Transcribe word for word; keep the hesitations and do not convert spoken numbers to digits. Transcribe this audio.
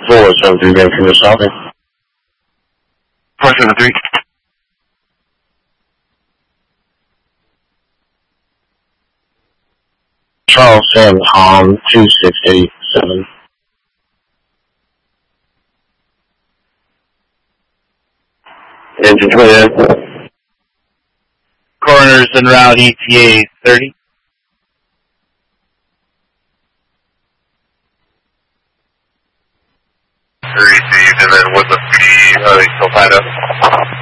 four seven three, man, from the southern. four seven three. Charles Sam Tom two six eight seven. Engine clear. Coroners en route E T A thirty. Three received, and then what's the speed? Are they still tied up?